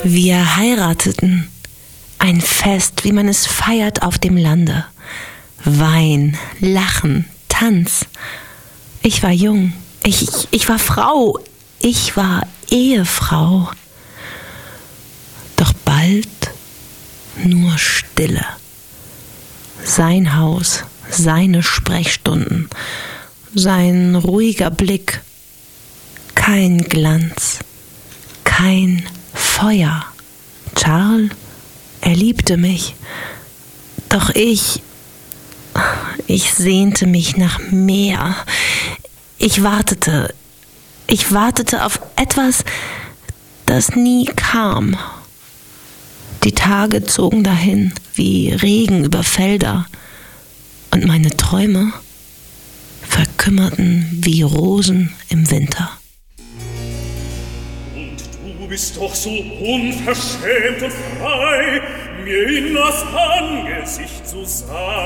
Wir heirateten. Ein Fest, wie man es feiert auf dem Lande. Wein, Lachen, Tanz. Ich war jung. Ich war Frau. Ich war Ehefrau. Doch bald nur Stille. Sein Haus, seine Sprechstunden, sein ruhiger Blick. Kein Glanz, kein Feuer. Charles, er liebte mich. Doch ich sehnte mich nach mehr. Ich wartete auf etwas, das nie kam. Die Tage zogen dahin wie Regen über Felder und meine Träume verkümmerten wie Rosen im Winter. Und du bist doch so unverschämt und frei, mir in das Angesicht zu sagen,